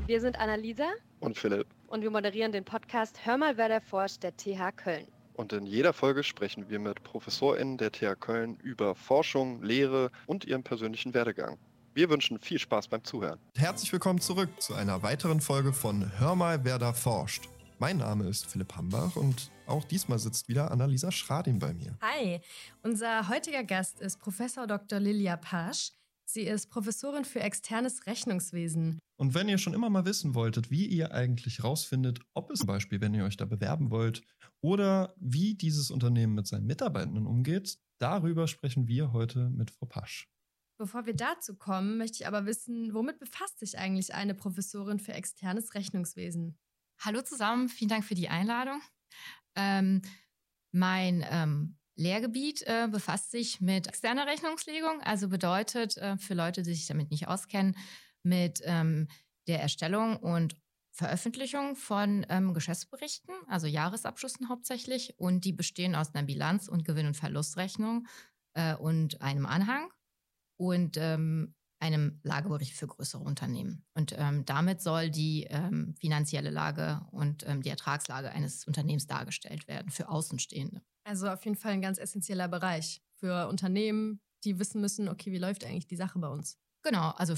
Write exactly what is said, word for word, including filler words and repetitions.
Wir sind Annalisa und Philipp. Und wir moderieren den Podcast Hör mal, wer da forscht der T H Köln. Und in jeder Folge sprechen wir mit ProfessorInnen der T H Köln über Forschung, Lehre und ihren persönlichen Werdegang. Wir wünschen viel Spaß beim Zuhören. Herzlich willkommen zurück zu einer weiteren Folge von Hör mal, wer da forscht. Mein Name ist Philipp Hambach und auch diesmal sitzt wieder Annalisa Schradin bei mir. Hi, unser heutiger Gast ist Professor Doktor Lilia Pasch. Sie ist Professorin für externes Rechnungswesen. Und wenn ihr schon immer mal wissen wolltet, wie ihr eigentlich rausfindet, ob es zum Beispiel, wenn ihr euch da bewerben wollt, oder wie dieses Unternehmen mit seinen Mitarbeitenden umgeht, darüber sprechen wir heute mit Frau Pasch. Bevor wir dazu kommen, möchte ich aber wissen, womit befasst sich eigentlich eine Professorin für externes Rechnungswesen? Hallo zusammen, vielen Dank für die Einladung. Ähm, mein ähm, Lehrgebiet äh, befasst sich mit externer Rechnungslegung, also bedeutet äh, für Leute, die sich damit nicht auskennen, mit ähm, der Erstellung und Veröffentlichung von ähm, Geschäftsberichten, also Jahresabschlüssen hauptsächlich, und die bestehen aus einer Bilanz- und Gewinn- und Verlustrechnung äh, und einem Anhang und ähm, einem Lagebericht für größere Unternehmen. Und ähm, damit soll die ähm, finanzielle Lage und ähm, die Ertragslage eines Unternehmens dargestellt werden für Außenstehende. Also auf jeden Fall ein ganz essentieller Bereich für Unternehmen, die wissen müssen, okay, wie läuft eigentlich die Sache bei uns? Genau, also